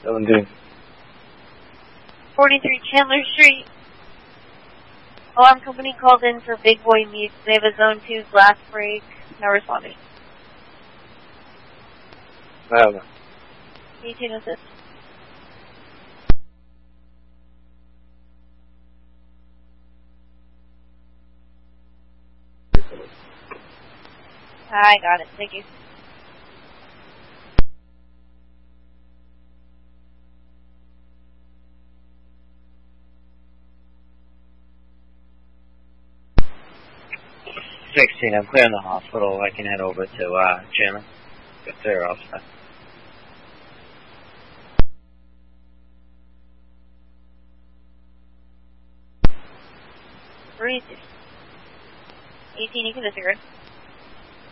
17. 43 Chandler Street. Alarm company called in for Big Boy Meats. They have a Zone 2 glass break. No responding. I don't know. 18 assist. I got it. Thank you. I'm clearing the hospital. I can head over to Chandler. If they're all set. Breathe. 18, you can disregard.